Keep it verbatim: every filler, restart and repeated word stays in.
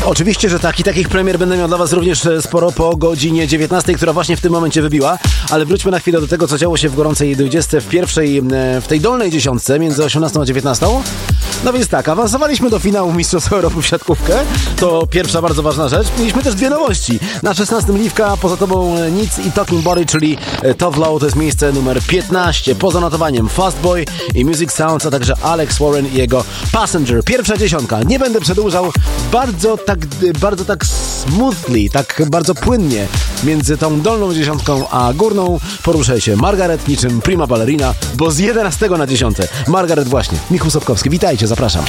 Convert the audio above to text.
Oczywiście, że tak i takich premier będę miał dla was również sporo po godzinie dziewiętnastej, która właśnie w tym momencie wybiła, ale wróćmy na chwilę do tego, co działo się w gorącej dwudziestce w pierwszej, w tej dolnej dziesiątce między osiemnastą a dziewiętnastą. No więc tak, awansowaliśmy do finału Mistrzostw Europy w siatkówkę, to pierwsza bardzo ważna rzecz. Mieliśmy też dwie nowości. Na szesnastym Liwka, poza tobą Nic i Talking Body, czyli Tough Low, to jest miejsce numer piętnaście. Poza notowaniem Fast Boy i Music Sounds, a także Alex Warren i jego Passenger. Pierwsza dziesiątka. Nie będę przedłużał. Bardzo tak, bardzo tak smoothly, tak bardzo płynnie między tą dolną dziesiątką a górną porusza się Margaret niczym prima ballerina, bo z jedenastego na dziesiąte Margaret właśnie. Michał Sobkowski, witajcie, zapraszam.